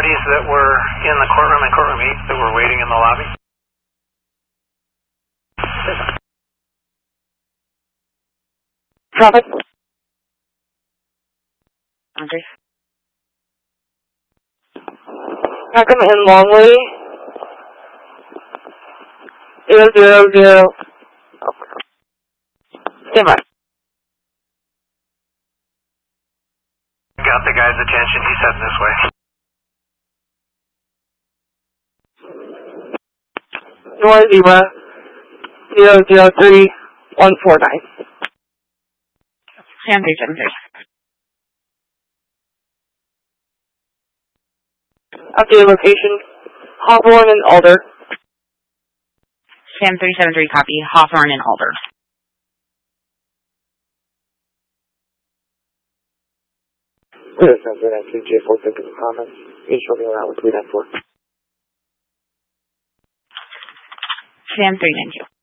Parties that were in the courtroom and courtroom 8 that were waiting in the lobby. Traffic. Okay. Peckham and Longley. 000. Stand by. Got the guy's attention. He's heading this way. North Zebra. 003149. Sam 373. Updated location. Hawthorne and Alder. Sam 373, copy. Hawthorne and Alder. Clear, Sensor 19, J4, think of the comments. Each looking around with 394. Sam 392.